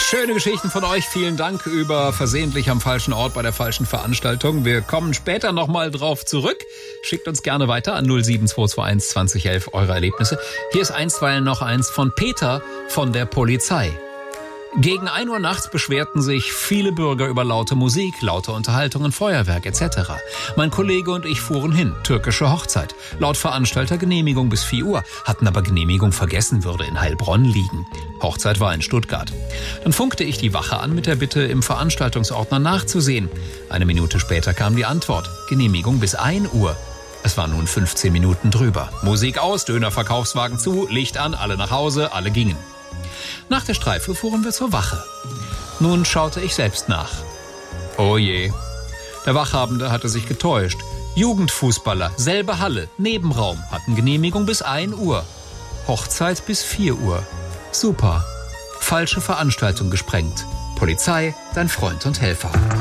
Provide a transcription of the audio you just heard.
Schöne Geschichten von euch. Vielen Dank über versehentlich am falschen Ort bei der falschen Veranstaltung. Wir kommen später nochmal drauf zurück. Schickt uns gerne weiter an 07221 2011 eure Erlebnisse. Hier ist einstweilen noch eins von Peter von der Polizei. Gegen 1 Uhr nachts beschwerten sich viele Bürger über laute Musik, laute Unterhaltungen, Feuerwerk etc. Mein Kollege und ich fuhren hin, türkische Hochzeit. Laut Veranstalter Genehmigung bis 4 Uhr, hatten aber Genehmigung vergessen, würde in Heilbronn liegen. Hochzeit war in Stuttgart. Dann funkte ich die Wache an mit der Bitte, im Veranstaltungsordner nachzusehen. 1 Minute später kam die Antwort, Genehmigung bis 1 Uhr. Es war nun 15 Minuten drüber. Musik aus, Dönerverkaufswagen zu, Licht an, alle nach Hause, alle gingen. Nach der Streife fuhren wir zur Wache. Nun schaute ich selbst nach. Oh je. Der Wachhabende hatte sich getäuscht. Jugendfußballer, selbe Halle, Nebenraum, hatten Genehmigung bis 1 Uhr. Hochzeit bis 4 Uhr. Super. Falsche Veranstaltung gesprengt. Polizei, dein Freund und Helfer.